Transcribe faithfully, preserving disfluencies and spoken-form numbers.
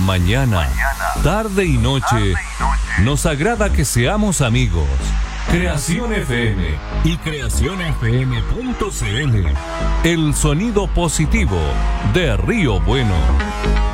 mañana, tarde y noche, nos agrada que seamos amigos. Creación F M y creación f m punto c l. El sonido positivo de Río Bueno.